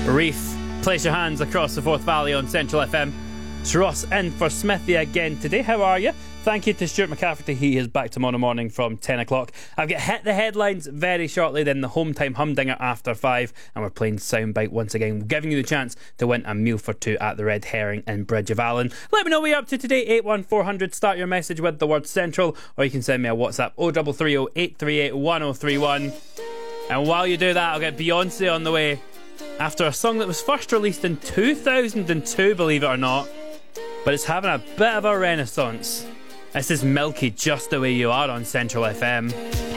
Reef, place your hands across the Forth Valley on Central FM. It's Ross in for Smithy again today. How are you? Thank you to Stuart McCafferty. He is back tomorrow morning from 10 o'clock. I've got hit the headlines very shortly, then the home time humdinger after 5, and we're playing Soundbite once again, giving you the chance to win a meal for two at the Red Herring in Bridge of Allen. Let me know what you're up to today. 81400. Start your message with the word Central, or you can send me a WhatsApp 0330 838 1031. And while you do that, I'll get Beyonce on the way after a song that was first released in 2002, believe it or not, but it's having a bit of a renaissance. This is Milky, Just the Way You Are on Central FM.